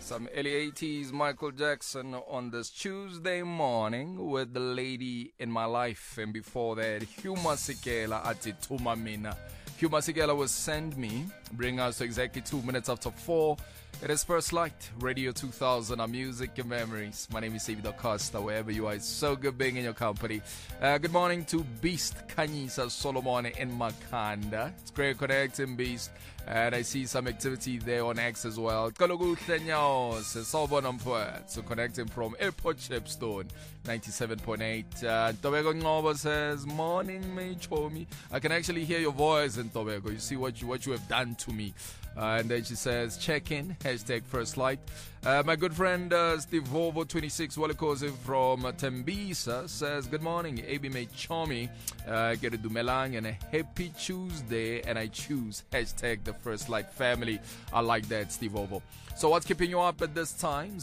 Some early 80s Michael Jackson on this Tuesday morning with the lady in my life. And before that, Hugh Masekela ati Tuma Mina. Hugh Masekela will send me, bring us to exactly 2 minutes after 4. It is First Light, Radio 2000, our music and memories. My name is David Acosta, wherever you are. It's so good being in your company. Good morning to Beast Kanyisa Solomon in Makanda. It's great connecting, Beast. And I see some activity there on X as well. So connecting from Airport Shepstone, 97.8. Tobago Ngobo says, morning, May Chomi. I can actually hear your voice in Tobago. You see what you have done to me. And then she says, check in, hashtag First Light. My good friend Steve Volvo 26 Walikoze from Tembisa says, good morning, AB May Chomi. Get a Dumelang and a happy Tuesday. And I choose hashtag the First Light family. I like that, Steve Volvo. So what's keeping you up at this time?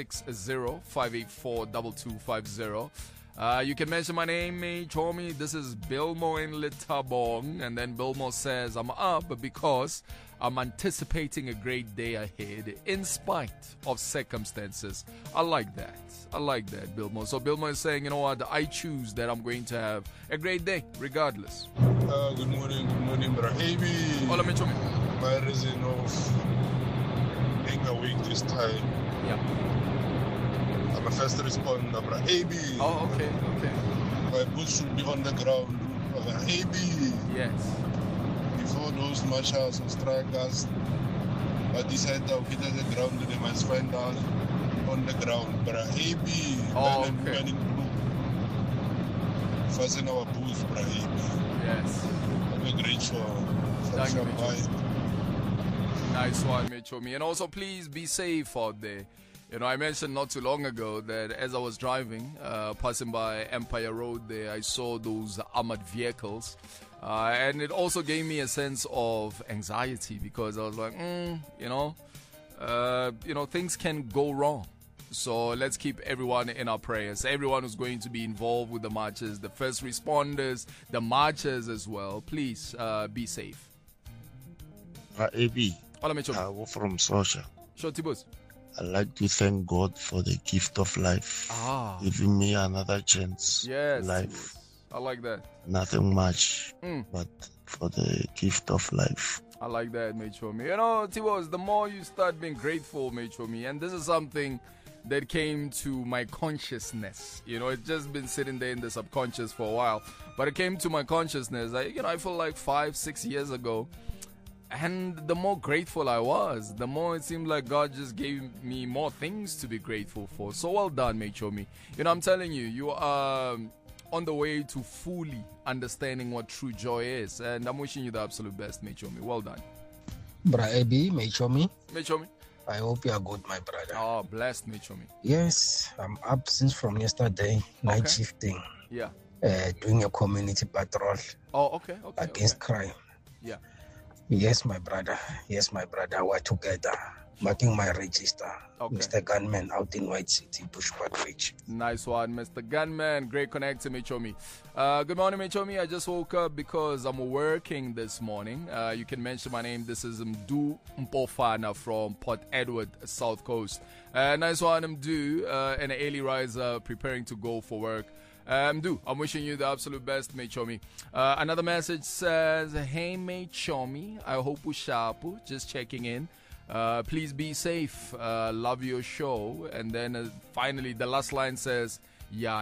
060-584-2250. You can mention my name, May Chomi. This is Bilmo in Litabong. And then Bilmo says, I'm up because I'm anticipating a great day ahead in spite of circumstances. I like that. I like that, Bilmo. So Bilmo is saying, you know what, I choose that I'm going to have a great day regardless. Good morning, Brahabi. Hola, May Chomi. My reason of being awake this time. Yeah. I'm a first responder, Brahabi. Oh, okay. My boots should be on the ground, Brahabi. Yes. Before those marshals and strikers, I decided to get on the ground, they must find out on the ground. Brahabi. Oh, Men and okay. women in blue. Fasten our boots, Brahabi. Yes. Have a great show. Thank you, Bye. Nice one, Michomi. And also, please be safe out there. You know, I mentioned not too long ago that as I was driving, passing by Empire Road there, I saw those armored vehicles. And it also gave me a sense of anxiety because I was like, things can go wrong. So let's keep everyone in our prayers. Everyone who's going to be involved with the marches, the first responders, the marchers as well. Please be safe. AB, Hola, Michomi. from Sosha. Sure, Tibus. I'd like to thank God for the gift of life, giving me another chance. Yes. Life. I like that. Nothing much, but for the gift of life. I like that, Michomi. You know, Tibus, the more you start being grateful, Michomi, and this is something that came to my consciousness. You know, it's just been sitting there in the subconscious for a while, but it came to my consciousness. I feel like 5-6 years ago. And the more grateful I was, the more it seemed like God just gave me more things to be grateful for. So well done, Michomi. You know, I'm telling you, you are on the way to fully understanding what true joy is. And I'm wishing you the absolute best, Michomi. Well done. Braebi, Michomi. Michomi. I hope you are good, my brother. Oh, blessed, Michomi. Yes, I'm up since from yesterday, night shifting. Yeah. Doing a community patrol. Oh, okay. Against crime. Yeah. Yes, my brother. We're together. Marking my register. Okay. Mr. Gunman out in White City, Bushbuck Ridge. Nice one, Mr. Gunman. Great connecting, Michomi. Good morning, Michomi. I just woke up because I'm working this morning. You can mention my name. This is Mdu Mpofana from Port Edward, South Coast. Nice one, Mdu. An early riser preparing to go for work. I'm wishing you the absolute best, Michomi. Another message says, hey, Michomi, I hope you sharp. Just checking in. Please be safe. Love your show. And then finally, the last line says, yeah.